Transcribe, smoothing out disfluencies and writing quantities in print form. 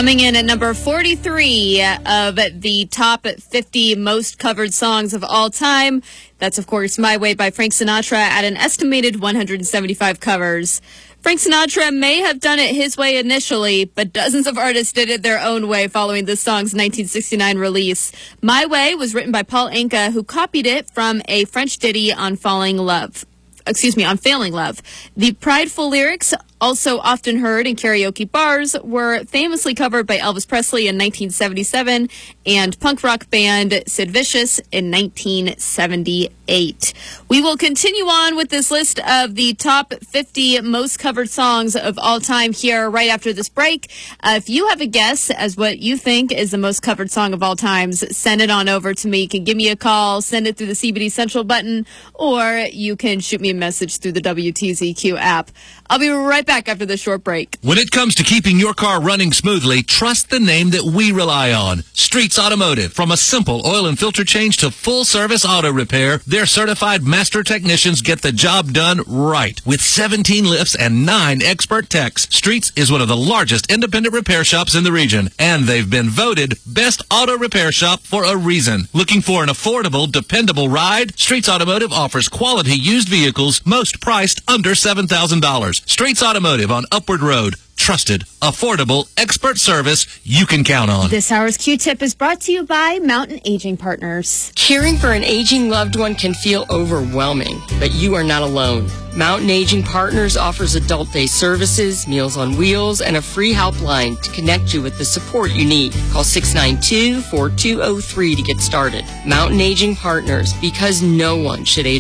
Coming in at number 43 of the top 50 most covered songs of all time. That's, of course, My Way by Frank Sinatra at an estimated 175 covers. Frank Sinatra may have done it his way initially, but dozens of artists did it their own way following this song's 1969 release. My Way was written by Paul Anka, who copied it from a French ditty on Failing Love. The prideful lyrics, also often heard in karaoke bars, were famously covered by Elvis Presley in 1977 and punk rock band Sid Vicious in 1978. We will continue on with this list of the top 50 most covered songs of all time here right after this break. If you have a guess as what you think is the most covered song of all times, send it on over to me. You can give me a call, send it through the CBD Central button, or you can shoot me a message through the WTZQ app. I'll be right back after this short break. When it comes to keeping your car running smoothly, trust the name that we rely on. Streets Automotive. From a simple oil and filter change to full-service auto repair, their certified master technicians get the job done right. With 17 lifts and 9 expert techs, Streets is one of the largest independent repair shops in the region, and they've been voted Best Auto Repair Shop for a reason. Looking for an affordable, dependable ride? Streets Automotive offers quality used vehicles, most priced under $7,000. Streets Automotive on Upward Road. Trusted, affordable, expert service you can count on. This hour's Q-Tip is brought to you by Mountain Aging Partners. Caring for an aging loved one can feel overwhelming, but you are not alone. Mountain Aging Partners offers adult day services, Meals on Wheels, and a free helpline to connect you with the support you need. Call 692-4203 to get started. Mountain Aging Partners, because no one should age